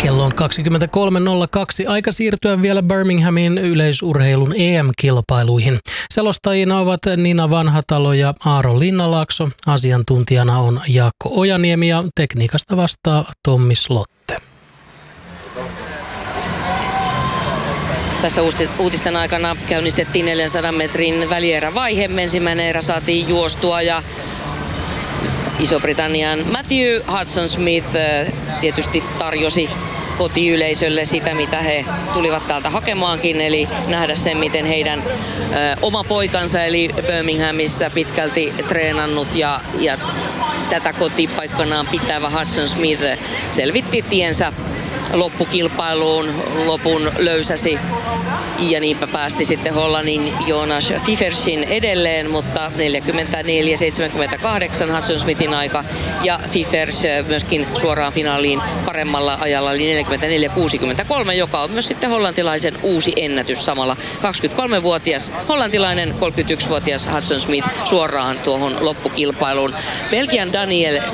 Kello on 23.02. Aika siirtyä vielä Birminghamin yleisurheilun EM-kilpailuihin. Selostajina ovat Nina Vanhatalo ja Aaro Linnalaakso. Asiantuntijana on Jaakko Ojaniemi ja tekniikasta vastaa Tommi Slotte. Tässä uutisten aikana käynnistettiin 400 metrin välierävaihe. Ensimmäinen erä saatiin juostua ja Iso-Britannian Matthew Hudson-Smith tietysti tarjosi kotiyleisölle sitä, mitä he tulivat täältä hakemaankin, eli nähdä sen, miten heidän oma poikansa, eli Birminghamissa pitkälti treenannut ja tätä kotipaikkanaan pitävä Hudson-Smith selvitti tiensä loppukilpailuun, lopun löysäsi ja niinpä päästi sitten Hollannin Jonas Fifersin edelleen, mutta 44.78 Hudson-Smithin aika ja Fifers myöskin suoraan finaaliin paremmalla ajalla eli 44.63, joka on myös sitten hollantilaisen uusi ennätys samalla. 23-vuotias hollantilainen, 31-vuotias Hudson-Smith suoraan tuohon loppukilpailuun. Belgian Daniel